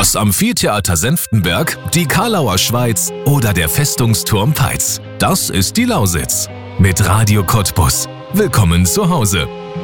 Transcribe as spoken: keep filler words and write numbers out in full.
Das Amphitheater Senftenberg, die Kalauer Schweiz oder der Festungsturm Peitz. Das ist die Lausitz. Mit Radio Cottbus. Willkommen zu Hause.